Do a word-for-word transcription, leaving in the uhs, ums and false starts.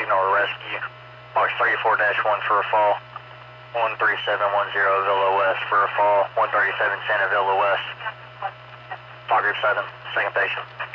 ignore rescue. Box thirty-four dash one for a fall. one three seven one zero Villa West for a fall. one thirty-seven Santa Villa West. Fog group seven, second patient.